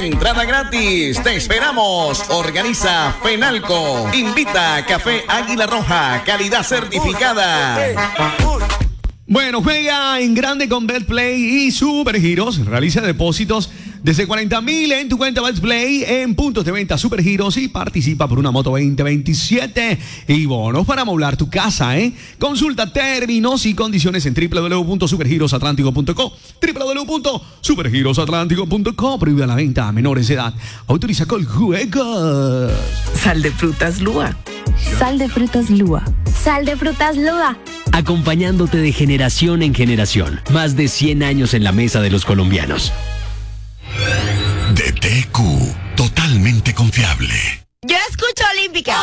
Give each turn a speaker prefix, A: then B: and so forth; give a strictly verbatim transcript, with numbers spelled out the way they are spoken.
A: Entrada gratis. Te esperamos. Organiza Fenalco. Invita a Café Águila Roja. Calidad certificada.
B: Bueno, juega en grande con Betplay y Supergiros. Realiza depósitos desde cuarenta mil en tu cuenta Betplay en puntos de venta Supergiros y participa por una moto veinte veintisiete y bonos para amoblar tu casa, ¿eh? Consulta términos y condiciones en doble u doble u doble u punto supergirosatlántico punto co, doble u doble u doble u punto supergirosatlántico punto co. Prohibida la venta a menores de edad. Autoriza con juegos.
C: Sal de frutas Lua.
D: Sal de frutas Lua.
E: Sal de frutas Lua.
F: Acompañándote de generación en generación. Más de cien años en la mesa de los colombianos.
G: D T Q, totalmente confiable.
E: Yo escucho Olímpica.